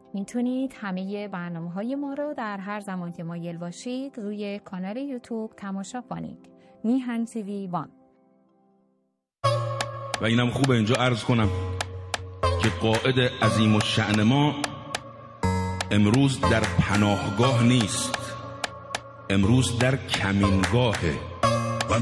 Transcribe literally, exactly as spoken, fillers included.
میتونید همه برنامه‌های ما رو در هر زمان که مایل باشید روی کانال یوتیوب تماشا کنید. میهن تیوی وان. و اینم خوبه اینجا عرض کنم که قائد عظیم الشأن ما امروز در پناهگاه نیست، امروز در کمینگاهه.